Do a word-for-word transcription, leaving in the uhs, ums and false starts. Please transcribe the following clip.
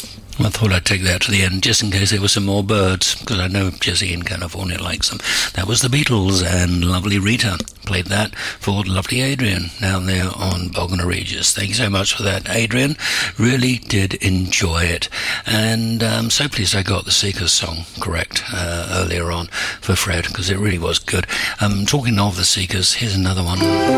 I thought I'd take that to the end just in case there were some more birds, because I know Jesse in California likes them. That was the Beatles and Lovely Rita. Played that for lovely Adrian down there on Bognor Regis. Thank you so much for that, Adrian. Really did enjoy it. And I'm um, so pleased I got the Seekers song correct uh, earlier on for Fred, because it really was good. Um, talking of the Seekers, here's another one.